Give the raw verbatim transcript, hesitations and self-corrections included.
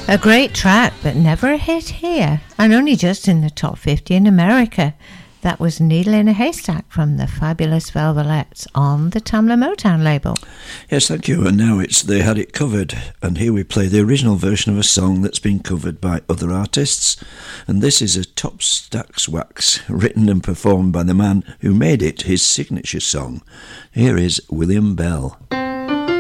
A great track, but never a hit here, and only just in the top fifty in America. That was Needle in a Haystack from the fabulous Velvelettes on the Tamla Motown label. Yes, thank you. And now it's They Had It Covered. And here we play the original version of a song that's been covered by other artists. And this is a Top Stacks Wax, written and performed by the man who made it his signature song. Here is William Bell.